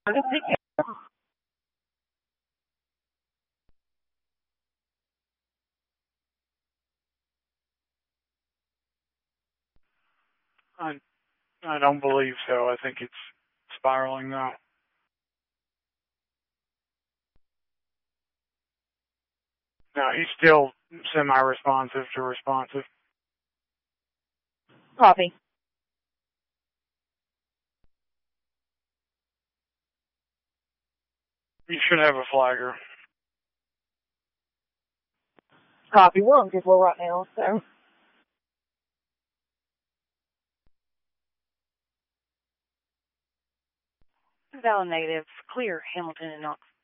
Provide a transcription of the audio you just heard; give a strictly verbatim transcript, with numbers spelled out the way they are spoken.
I I don't believe so. I think it's spiraling now. No, he's still semi-responsive to responsive. Copy. You should have a flagger. Copy. We're on Goodwill right now, so. Valid negative. Clear Hamilton and Knox.